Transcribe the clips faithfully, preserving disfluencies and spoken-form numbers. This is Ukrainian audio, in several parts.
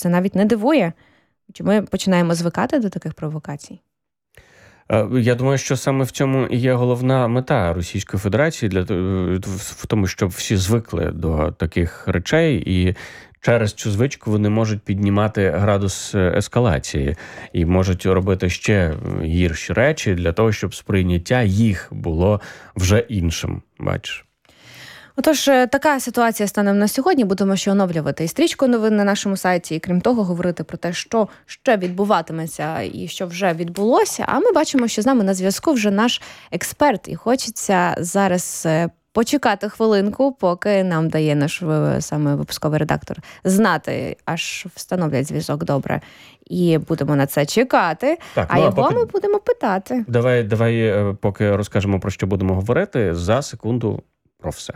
це навіть не дивує? Чи ми починаємо звикати до таких провокацій? Я думаю, що саме в цьому і є головна мета Російської Федерації, для в тому, щоб всі звикли до таких речей, і через цю звичку вони можуть піднімати градус ескалації і можуть робити ще гірші речі для того, щоб сприйняття їх було вже іншим. Бачиш? Отож, така ситуація станом на сьогодні. Будемо ще оновлювати і стрічку новин на нашому сайті, і крім того, говорити про те, що ще відбуватиметься і що вже відбулося. А ми бачимо, що з нами на зв'язку вже наш експерт. І хочеться зараз почекати хвилинку, поки нам дає наш саме випусковий редактор знати, аж встановлять зв'язок добре. І будемо на це чекати, так, а ну, його а поки... ми будемо питати. Давай, давай, поки розкажемо, про що будемо говорити, за секунду про все.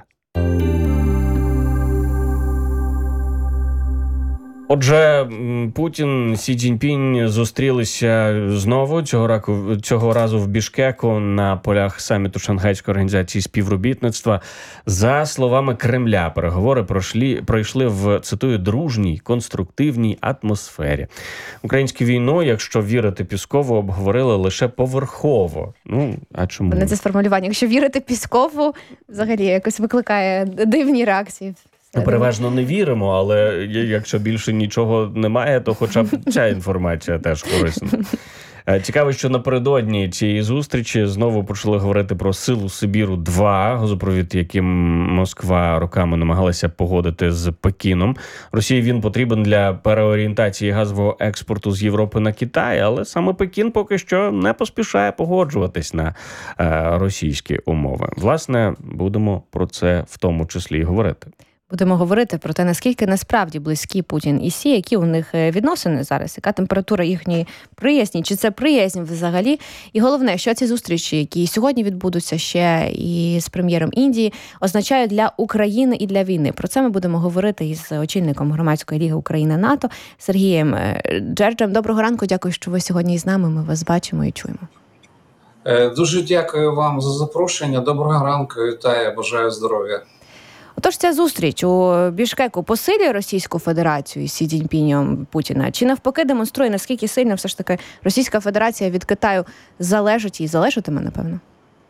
Отже, Путін, Сі Цзіньпінь зустрілися знову цього раку, цього разу в Бішкеку на полях саміту Шанghайської організації співробітництва. За словами Кремля, переговори пройшли, пройшли в, цитую, дружній, конструктивній атмосфері. Українську війну, якщо вірити Піскову, обговорили лише поверхово. Ну, а чому? Не це сформулювання. Якщо вірити Піскову, взагалі якось викликає дивні реакції. Ми переважно не віримо, але якщо більше нічого немає, то хоча б ця інформація теж корисна. Цікаво, що напередодні цієї зустрічі знову почали говорити про силу Сибіру-два, газопровід, яким Москва роками намагалася погодити з Пекіном. Росії він потрібен для переорієнтації газового експорту з Європи на Китай, але саме Пекін поки що не поспішає погоджуватись на е, російські умови. Власне, будемо про це в тому числі і говорити. Будемо говорити про те, наскільки насправді близькі Путін і Сі, які у них відносини зараз, яка температура їхньої приязні, чи це приязнь взагалі. І головне, що ці зустрічі, які сьогодні відбудуться ще і з прем'єром Індії, означають для України і для війни. Про це ми будемо говорити із очільником Громадської ліги Україна-НАТО Сергієм Джерджем. Доброго ранку, дякую, що ви сьогодні з нами, ми вас бачимо і чуємо. Дуже дякую вам за запрошення. Доброго ранку, вітаю, бажаю здоров'я. Отож, ця зустріч у Бішкеку посилює Російську Федерацію із Сі Цзіньпінем Путіна? Чи навпаки демонструє, наскільки сильно все ж таки Російська Федерація від Китаю залежить і залежатиме, напевно?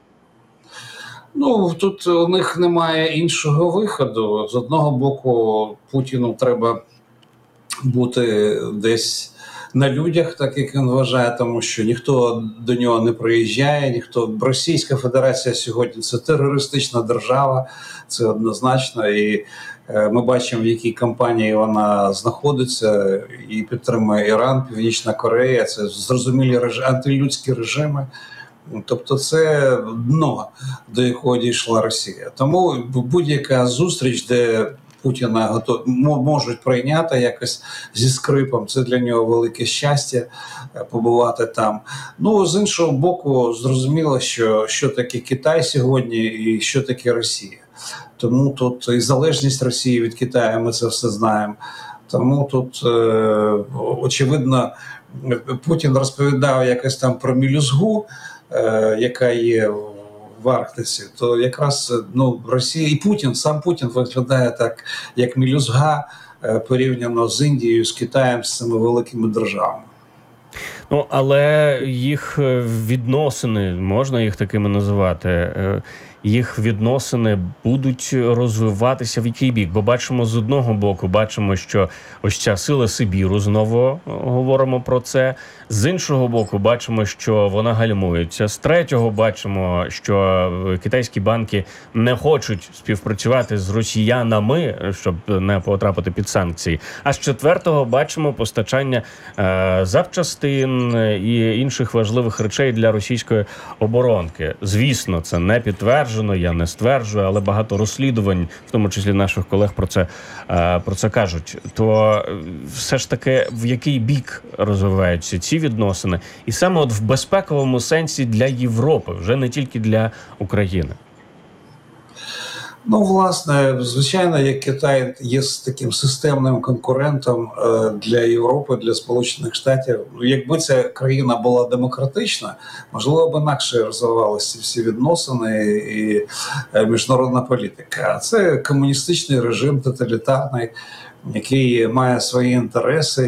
Ну, тут у них немає іншого виходу. З одного боку, Путіну треба бути десь на людях, так як він вважає, тому що ніхто до нього не приїжджає, ніхто. Російська Федерація сьогодні – це терористична держава, це однозначно, і е, ми бачимо, в якій кампанії вона знаходиться, і підтримує Іран, Північна Корея, це зрозумілі реж... антилюдські режими. Тобто це дно, до якого дійшла Росія. Тому будь-яка зустріч, де Путіна готов... можуть прийняти якось зі скрипом. Це для нього велике щастя побувати там. Ну, з іншого боку, зрозуміло, що, що таке Китай сьогодні і що таке Росія. Тому тут і залежність Росії від Китаю, ми це все знаємо. Тому тут, е, очевидно, Путін розповідав якось там про мелюзгу, е, яка є в Арктиці, то якраз ну, Росія і Путін, сам Путін виглядає так, як мелюзга порівняно з Індією, з Китаєм, з цими великими державами. Ну, але їх відносини, можна їх такими називати, їх відносини будуть розвиватися в який бік? Бо бачимо з одного боку, бачимо, що ось ця сила Сибіру, знову говоримо про це. З іншого боку, бачимо, що вона гальмується. З третього бачимо, що китайські банки не хочуть співпрацювати з росіянами, щоб не потрапити під санкції. А з четвертого бачимо постачання е, запчастин і інших важливих речей для російської оборонки. Звісно, це не підтверджено, я не стверджую, але багато розслідувань, в тому числі наших колег, про це, е, про це кажуть. То все ж таки, в який бік розвиваються ці відносини, і саме от в безпековому сенсі для Європи, вже не тільки для України? Ну, власне, звичайно, як Китай є таким системним конкурентом для Європи, для Сполучених Штатів. Якби ця країна була демократична, можливо б інакше розвивалися всі відносини і міжнародна політика. А це комуністичний режим, тоталітарний, який має свої інтереси.